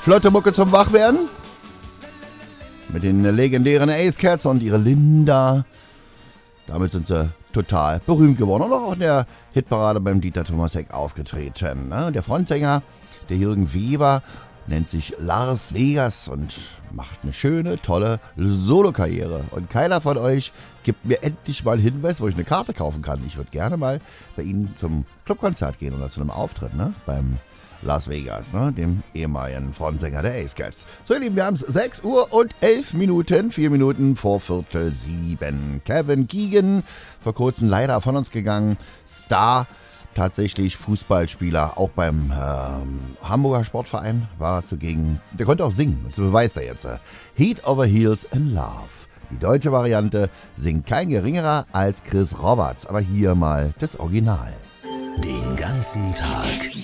Flotte Mucke zum Wachwerden. Mit den legendären Ace Cats und ihre Linda. Damit sind sie total berühmt geworden und auch in der Hitparade beim Dieter Thomas Heck aufgetreten. Der Frontsänger, der Jürgen Weber, nennt sich Lars Vegas und macht eine schöne, tolle Solokarriere. Und keiner von euch gibt mir endlich mal Hinweis, wo ich eine Karte kaufen kann. Ich würde gerne mal bei Ihnen zum Clubkonzert gehen oder zu einem Auftritt, beim Las Vegas, dem ehemaligen Frontsänger der Ace Cats. So, ihr Lieben, wir haben es 6 Uhr und 11 Minuten, 4 Minuten vor 6:45. Kevin Keegan, vor kurzem leider von uns gegangen, Star, tatsächlich Fußballspieler, auch beim Hamburger Sportverein war er zugegen. Der konnte auch singen, das beweist er jetzt. Heat Over Heels in Love. Die deutsche Variante singt kein geringerer als Chris Roberts, aber hier mal das Original. Den ganzen Tag